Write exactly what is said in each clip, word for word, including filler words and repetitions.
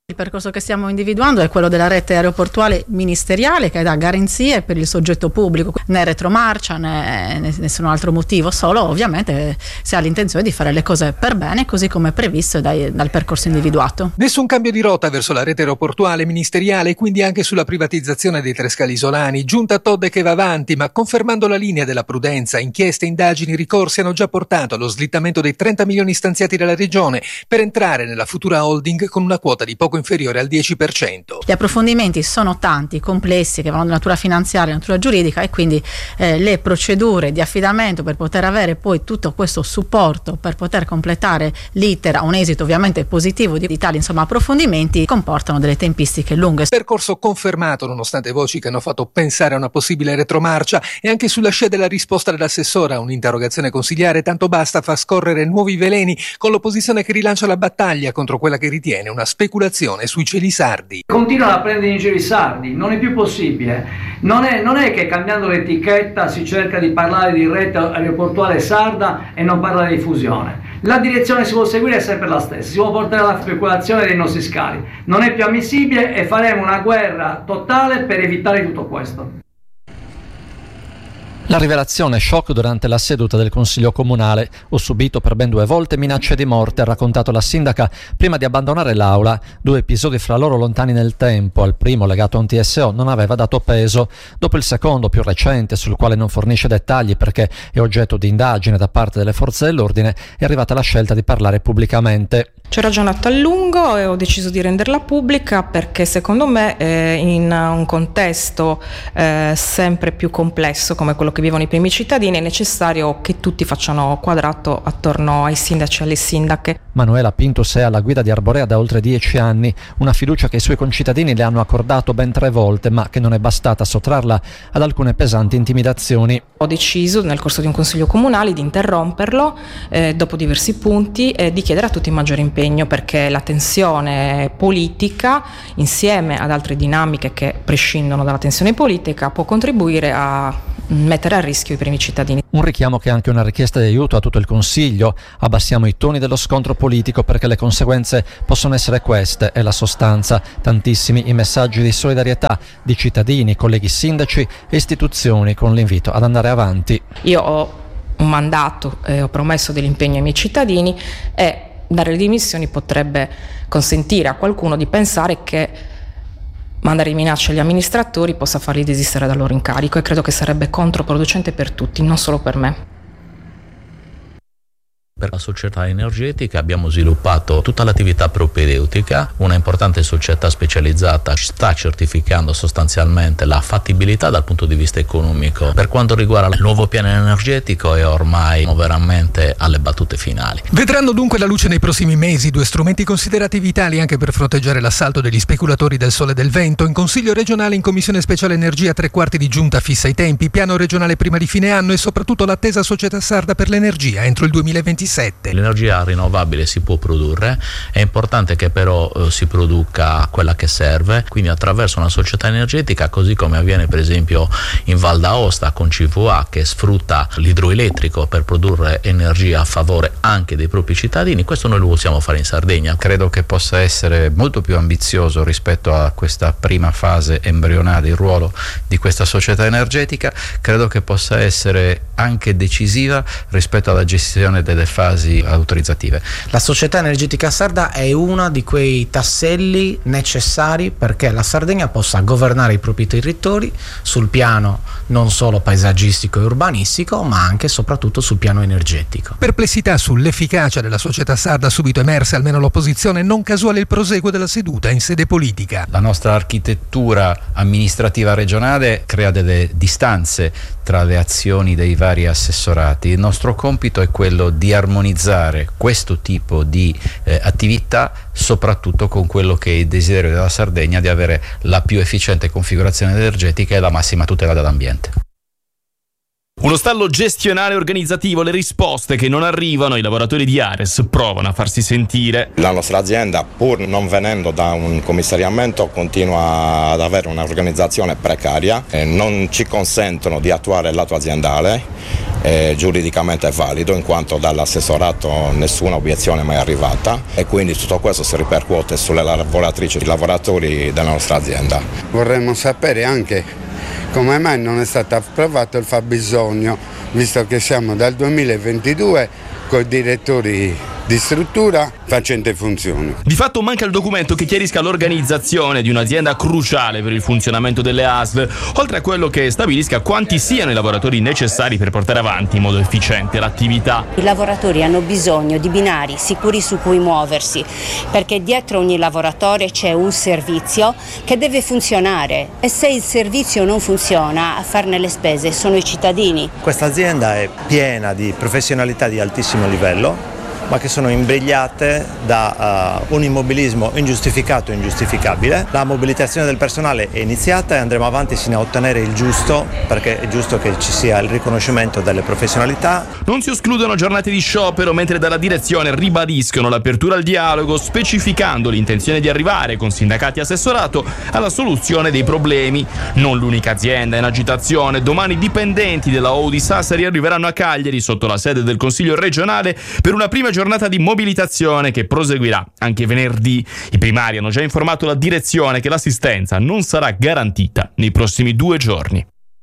Il percorso che stiamo individuando è quello della rete aeroportuale ministeriale, che dà garanzie per il soggetto pubblico, né retromarcia né, né nessun altro motivo, solo ovviamente si ha l'intenzione di fare le cose per bene, così come previsto dai, dal percorso individuato. Nessun cambio di rotta verso la rete aeroportuale ministeriale, quindi anche sulla privatizzazione dei tre scali isolani. Giunta Todde che va avanti, ma confermando la linea della prudenza. Inchieste, indagini, ricorsi hanno già portato allo slittamento dei trenta milioni stanziati dalla Regione per entrare nella futura holding con una quota di poco inferiore al dieci per cento. Gli approfondimenti sono tanti, complessi, che vanno di natura finanziaria e natura giuridica, e quindi eh, le procedure di affidamento per poter avere poi tutto questo supporto per poter completare l'iter a un esito ovviamente positivo di, di tali insomma approfondimenti comportano delle tempistiche lunghe. Percorso confermato nonostante voci che hanno fatto pensare a una possibile retromarcia, e anche sulla scia della risposta dell'assessore a un'interrogazione consiliare tanto basta far scorrere nuovi veleni, con l'opposizione che rilancia la battaglia contro quella che ritiene una speculazione sui cieli sardi. Continuano a prendere in giro i sardi, non è più possibile. Non è, non è che cambiando l'etichetta si cerca di parlare di rete aeroportuale sarda e non parlare di fusione. La direzione che si vuole seguire è sempre la stessa, si vuole portare alla speculazione dei nostri scali. Non è più ammissibile e faremo una guerra totale per evitare tutto questo. La rivelazione shock durante la seduta del Consiglio Comunale. Ho subito per ben due volte minacce di morte, ha raccontato la sindaca prima di abbandonare l'aula. Due episodi fra loro lontani nel tempo. Al primo, legato a un T S O, non aveva dato peso. Dopo il secondo, più recente, sul quale non fornisce dettagli perché è oggetto di indagine da parte delle forze dell'ordine, è arrivata la scelta di parlare pubblicamente. Ci ho ragionato a lungo e ho deciso di renderla pubblica perché secondo me eh, in un contesto eh, sempre più complesso come quello che vivono i primi cittadini è necessario che tutti facciano quadrato attorno ai sindaci e alle sindache. Manuela Pintus è alla guida di Arborea da oltre dieci anni, una fiducia che i suoi concittadini le hanno accordato ben tre volte, ma che non è bastata a sottrarla ad alcune pesanti intimidazioni. Ho deciso nel corso di un consiglio comunale di interromperlo eh, dopo diversi punti e di chiedere a tutti maggiore impegno, perché la tensione politica insieme ad altre dinamiche che prescindono dalla tensione politica può contribuire a mettere a rischio i primi cittadini. Un richiamo che è anche una richiesta di aiuto a tutto il Consiglio. Abbassiamo i toni dello scontro politico perché le conseguenze possono essere queste, è la sostanza. Tantissimi i messaggi di solidarietà di cittadini, colleghi sindaci e istituzioni con l'invito ad andare avanti. Io ho un mandato e ho promesso dell'impegno ai miei cittadini e dare le dimissioni potrebbe consentire a qualcuno di pensare che mandare minacce agli amministratori possa farli desistere dal loro incarico, e credo che sarebbe controproducente per tutti, non solo per me. Per la società energetica abbiamo sviluppato tutta l'attività propedeutica, una importante società specializzata sta certificando sostanzialmente la fattibilità dal punto di vista economico. Per quanto riguarda il nuovo piano energetico è ormai veramente alle battute finali. Vedranno dunque la luce nei prossimi mesi due strumenti considerati vitali anche per fronteggiare l'assalto degli speculatori del sole e del vento. In Consiglio regionale, in Commissione speciale energia, tre quarti di giunta fissa i tempi, piano regionale prima di fine anno e soprattutto l'attesa società sarda per l'energia entro il duemilaventisette. L'energia rinnovabile si può produrre, è importante che però eh, si produca quella che serve, quindi attraverso una società energetica, così come avviene per esempio in Val d'Aosta con C V A che sfrutta l'idroelettrico per produrre energia a favore anche dei propri cittadini. Questo noi lo possiamo fare in Sardegna. Credo che possa essere molto più ambizioso rispetto a questa prima fase embrionale il ruolo di questa società energetica, credo che possa essere anche decisiva rispetto alla gestione delle fasi autorizzative. La società energetica sarda è uno di quei tasselli necessari perché la Sardegna possa governare i propri territori sul piano non solo paesaggistico e urbanistico, ma anche e soprattutto sul piano energetico. Perplessità sull'efficacia della società sarda subito emerse, almeno l'opposizione, non casuale il proseguo della seduta in sede politica. La nostra architettura amministrativa regionale crea delle distanze tra le azioni dei vari assessorati. Il nostro compito è quello di armonizzare questo tipo di eh, attività soprattutto con quello che è il desiderio della Sardegna di avere la più efficiente configurazione energetica e la massima tutela dell'ambiente. Uno stallo gestionale e organizzativo, le risposte che non arrivano, i lavoratori di Ares provano a farsi sentire. La nostra azienda, pur non venendo da un commissariamento, continua ad avere un'organizzazione precaria, e non ci consentono di attuare il lato aziendale, eh, giuridicamente valido, in quanto dall'assessorato nessuna obiezione è mai arrivata, e quindi tutto questo si ripercuote sulle lavoratrici e lavoratori della nostra azienda. Vorremmo sapere anche come mai non è stato approvato il fabbisogno, visto che siamo dal duemilaventidue con i direttori di struttura facenti funzioni. Di fatto manca il documento che chiarisca l'organizzazione di un'azienda cruciale per il funzionamento delle A S L, oltre a quello che stabilisca quanti siano i lavoratori necessari per portare avanti in modo efficiente l'attività. I lavoratori hanno bisogno di binari sicuri su cui muoversi, perché dietro ogni lavoratore c'è un servizio che deve funzionare, e se il servizio non funziona, a farne le spese sono i cittadini. Questa azienda è piena di professionalità di altissimo livello, ma che sono imbrigliate da uh, un immobilismo ingiustificato e ingiustificabile. La mobilitazione del personale è iniziata e andremo avanti sino a ottenere il giusto, perché è giusto che ci sia il riconoscimento delle professionalità. Non si escludono giornate di sciopero, mentre dalla direzione ribadiscono l'apertura al dialogo, specificando l'intenzione di arrivare con sindacati e assessorato alla soluzione dei problemi. Non l'unica azienda in agitazione. Domani dipendenti della O U di Sassari arriveranno a Cagliari sotto la sede del Consiglio regionale per una prima giornata di mobilitazione che proseguirà anche venerdì. I primari hanno già informato la direzione che l'assistenza non sarà garantita nei prossimi due giorni.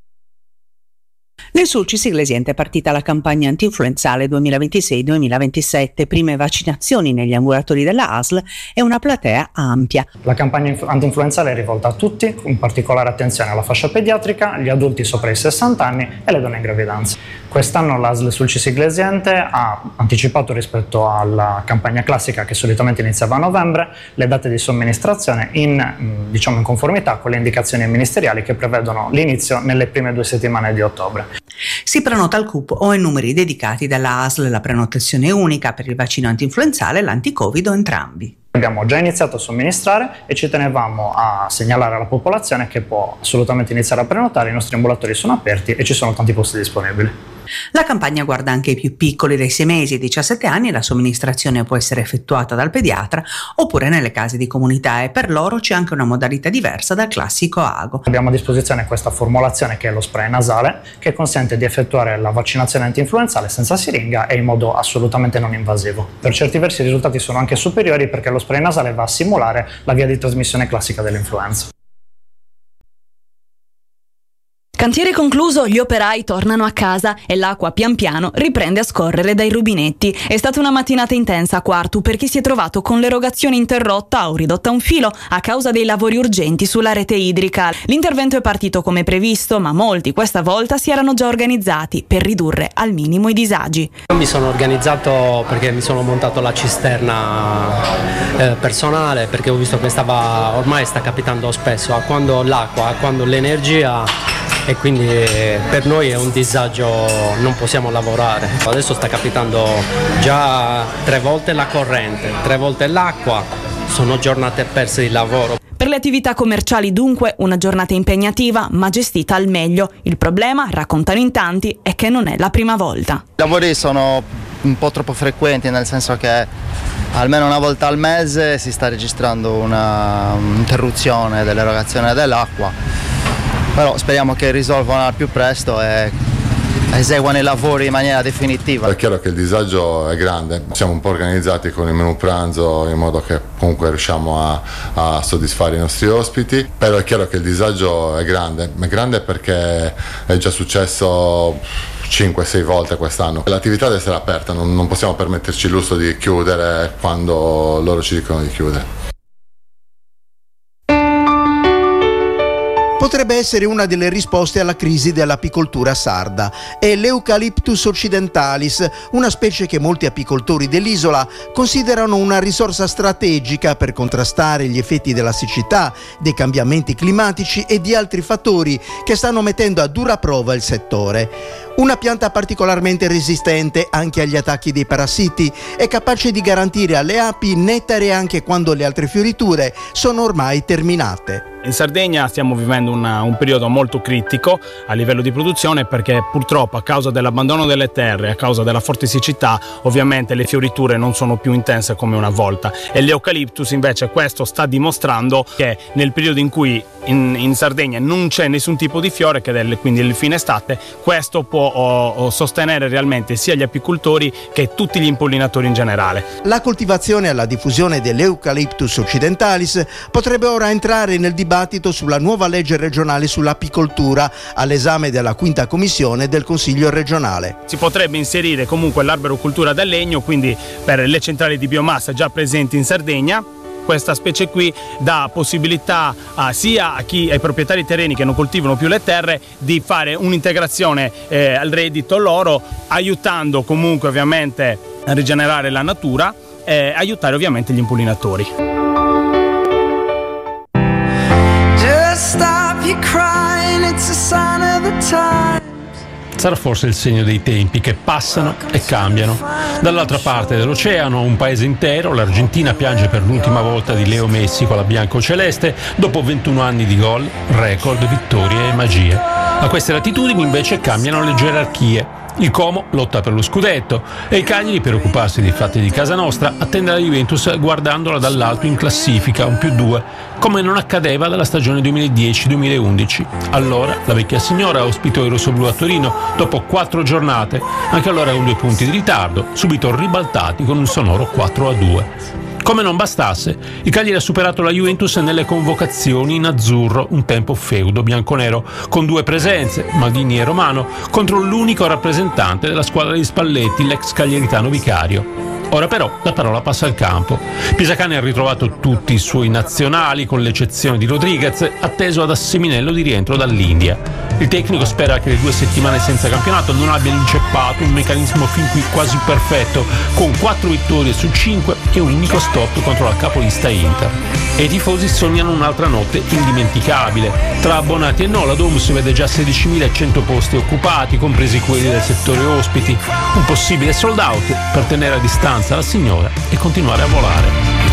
Nel Sulcis Iglesiente è partita la campagna antinfluenzale duemilaventisei duemilaventisette, prime vaccinazioni negli ambulatori della A S L e una platea ampia. La campagna antinfluenzale è rivolta a tutti, con particolare attenzione alla fascia pediatrica, gli adulti sopra i sessanta anni e le donne in gravidanza. Quest'anno l'A S L Sulcis Iglesiente ha anticipato rispetto alla campagna classica, che solitamente iniziava a novembre, le date di somministrazione in, diciamo, in conformità con le indicazioni ministeriali che prevedono l'inizio nelle prime due settimane di ottobre. Si prenota al C U P o ai numeri dedicati dalla A S L, la prenotazione unica per il vaccino antinfluenzale e l'anticovid o entrambi. Abbiamo già iniziato a somministrare e ci tenevamo a segnalare alla popolazione che può assolutamente iniziare a prenotare, i nostri ambulatori sono aperti e ci sono tanti posti disponibili. La campagna guarda anche i più piccoli dai sei mesi ai diciassette anni, la somministrazione può essere effettuata dal pediatra oppure nelle case di comunità, e per loro c'è anche una modalità diversa dal classico ago. Abbiamo a disposizione questa formulazione che è lo spray nasale, che consente di effettuare la vaccinazione antinfluenzale senza siringa e in modo assolutamente non invasivo. Per certi versi i risultati sono anche superiori, perché lo spray nasale va a simulare la via di trasmissione classica dell'influenza. Cantiere concluso, gli operai tornano a casa e l'acqua pian piano riprende a scorrere dai rubinetti. È stata una mattinata intensa a Quartu per chi si è trovato con l'erogazione interrotta o ridotta a un filo a causa dei lavori urgenti sulla rete idrica. L'intervento è partito come previsto, ma molti questa volta si erano già organizzati per ridurre al minimo i disagi. Io mi sono organizzato perché mi sono montato la cisterna eh, personale, perché ho visto che stava ormai sta capitando spesso a quando l'acqua, a quando l'energia, e quindi per noi è un disagio, non possiamo lavorare. Adesso sta capitando già tre volte la corrente, tre volte l'acqua, sono giornate perse di lavoro. Per le attività commerciali dunque una giornata impegnativa ma gestita al meglio. Il problema, raccontano in tanti, è che non è la prima volta. I lavori sono un po' troppo frequenti, nel senso che almeno una volta al mese si sta registrando una interruzione dell'erogazione dell'acqua. Però speriamo che risolvano al più presto e eseguano i lavori in maniera definitiva. È chiaro che il disagio è grande, siamo un po' organizzati con il menù pranzo in modo che comunque riusciamo a, a soddisfare i nostri ospiti, però è chiaro che il disagio è grande, è grande perché è già successo cinque sei volte quest'anno. L'attività deve essere aperta, non, non possiamo permetterci il lusso di chiudere quando loro ci dicono di chiudere. Potrebbe essere una delle risposte alla crisi dell'apicoltura sarda. È l'Eucalyptus occidentalis, una specie che molti apicoltori dell'isola considerano una risorsa strategica per contrastare gli effetti della siccità, dei cambiamenti climatici e di altri fattori che stanno mettendo a dura prova il settore. Una pianta particolarmente resistente anche agli attacchi dei parassiti, è capace di garantire alle api nettare anche quando le altre fioriture sono ormai terminate. In Sardegna stiamo vivendo una, un periodo molto critico a livello di produzione, perché purtroppo a causa dell'abbandono delle terre, a causa della forte siccità, ovviamente le fioriture non sono più intense come una volta, e l'eucaliptus invece questo sta dimostrando che nel periodo in cui in, in Sardegna non c'è nessun tipo di fiore, che è quindi il fine estate, questo può oh, oh, sostenere realmente sia gli apicoltori che tutti gli impollinatori in generale. La coltivazione e la diffusione dell'Eucalyptus occidentalis potrebbe ora entrare nel dibattito sulla nuova legge regionale sull'apicoltura, all'esame della quinta commissione del Consiglio regionale. Si potrebbe inserire comunque l'arborocultura da legno, quindi per le centrali di biomassa già presenti in Sardegna. Questa specie qui dà possibilità a, sia a chi, ai proprietari terreni che non coltivano più le terre, di fare un'integrazione eh, al reddito loro, aiutando comunque ovviamente a rigenerare la natura e aiutare ovviamente gli impollinatori. Sarà forse il segno dei tempi che passano e cambiano. Dall'altra parte dell'oceano, un paese intero, l'Argentina, piange per l'ultima volta di Leo Messi con la biancoceleste dopo ventuno anni di gol, record, vittorie e magie. A queste latitudini invece cambiano le gerarchie. Il Como lotta per lo scudetto e il Cagliari, per occuparsi dei fatti di casa nostra, attende la Juventus guardandola dall'alto in classifica, un più due, come non accadeva dalla stagione duemiladieci duemilaundici. Allora la vecchia signora ospitò i rossoblù a Torino dopo quattro giornate, anche allora con due punti di ritardo, subito ribaltati con un sonoro quattro a due. Come non bastasse, il Cagliari ha superato la Juventus nelle convocazioni in azzurro, un tempo feudo bianconero, con due presenze, Maldini e Romano, contro l'unico rappresentante della squadra di Spalletti, l'ex cagliaritano Vicario. Ora però la parola passa al campo. Pisacane ha ritrovato tutti i suoi nazionali, con l'eccezione di Rodriguez, atteso ad Asseminello di rientro dall'India. Il tecnico spera che le due settimane senza campionato non abbiano inceppato un meccanismo fin qui quasi perfetto, con quattro vittorie su cinque e un unico stop contro la capolista Inter. E i tifosi sognano un'altra notte indimenticabile. Tra abbonati e no, la Domus vede già sedicimilacento posti occupati, compresi quelli del settore ospiti. Un possibile sold out per tenere a distanza la signora e continuare a volare.